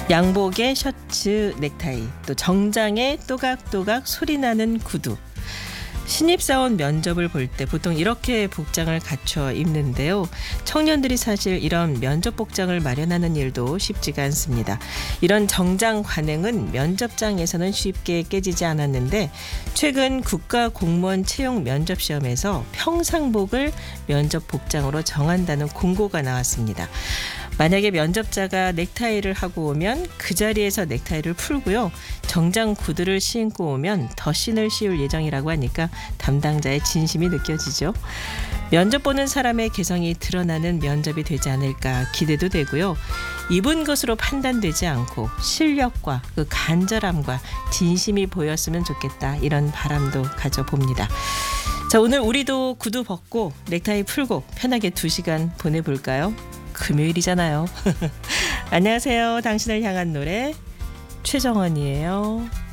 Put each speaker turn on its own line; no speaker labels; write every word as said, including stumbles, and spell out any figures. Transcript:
양복에 셔츠, 넥타이, 또 정장에 또각또각 소리나는 구두. 신입사원 면접을 볼 때 보통 이렇게 복장을 갖춰 입는데요. 청년들이 사실 이런 면접 복장을 마련하는 일도 쉽지가 않습니다. 이런 정장 관행은 면접장에서는 쉽게 깨지지 않았는데 최근 국가공무원 채용 면접시험에서 평상복을 면접 복장으로 정한다는 공고가 나왔습니다. 만약에 면접자가 넥타이를 하고 오면 그 자리에서 넥타이를 풀고요. 정장 구두를 신고 오면 덧신을 씌울 예정이라고 하니까 담당자의 진심이 느껴지죠. 면접 보는 사람의 개성이 드러나는 면접이 되지 않을까 기대도 되고요. 입은 것으로 판단되지 않고 실력과 그 간절함과 진심이 보였으면 좋겠다. 이런 바람도 가져봅니다. 자, 오늘 우리도 구두 벗고 넥타이 풀고 편하게 두 시간 보내볼까요? 금요일이잖아요. 안녕하세요. 당신을 향한 노래 최정원이에요.